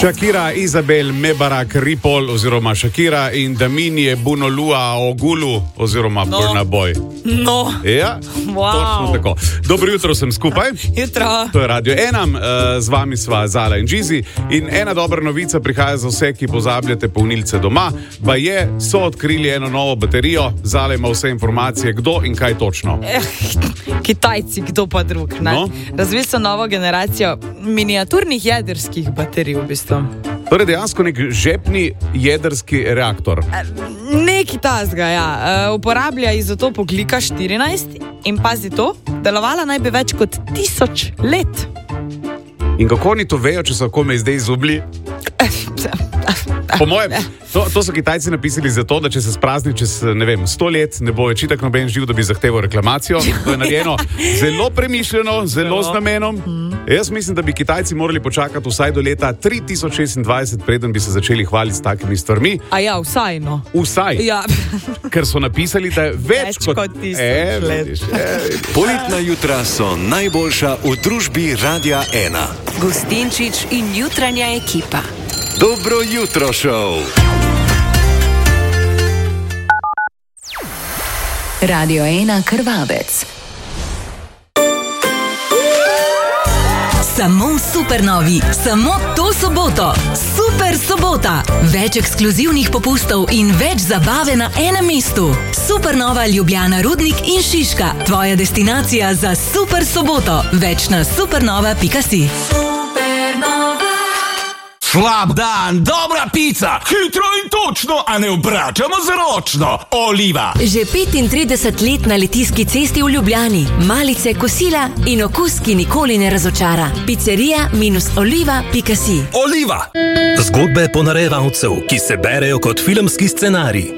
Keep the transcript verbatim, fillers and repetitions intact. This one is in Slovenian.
Shakira, Izabel Mebarak Ripol oziroma Shakira in Daminje Bunolua Ogulu oziroma no. Burna Boy. No. Ja, wow. Točno tako. Dobro jutro, sem skupaj. Jutro. To je Radio Ena, z vami sva Zala in Džizi. In ena dobra novica prihaja za vse, ki pozabljate polnilce doma. Pa je, so odkrili eno novo baterijo. Zala ima vse informacije, kdo in kaj točno. Eh, Kitajci, kdo pa drug. No? Razvili so novo generacijo miniaturnih jedrskih baterij v bistvu. Torej dejansko nek žepni jedrski reaktor. Neki tasga, ja. E, uporablja izotop ogljika štirinajst in pazi to, delovala naj bi več kot tisoč let. In kako oni to vejo, če so kome zdaj izubli? Po mojem, to, to so Kitajci napisali zato, da če se sprazni čez, ne vem, sto let, ne bo več itak noben živ, da bi zahteval reklamacijo. To je narejeno zelo premišljeno, zelo z namenom. Jaz mislim, da bi Kitajci morali počakati vsaj do leta tri tisoč šestindvajset, preden bi se začeli hvaliti s takimi stvarmi. A ja, vsaj, no. Vsaj. Ja. Ker so napisali, da je več, več kot, kot tisoč e, let. E, Poletna jutra so najboljša v družbi Radia Ena. Gustinčič in jutranja ekipa. Dobro jutro, šov. Radio Ena Krvavec. Samo supernovi, samo to soboto. Super sobota. Več ekskluzivnih popustov in več zabave na enem mestu. Supernova Ljubljana, Rudnik in Šiška. Tvoja destinacija za super soboto. Več na supernova pika si. Slab dan, dobra pica, hitro in točno, a ne obračamo z ročno. Oliva. Že petintrideset let na Litijski cesti v Ljubljani. Malice, kosila in okus, ki nikoli ne razočara. Pizzerija minus oliva pika si. Oliva. Zgodbe ponarevalcev, ki se berejo kot filmski scenarij.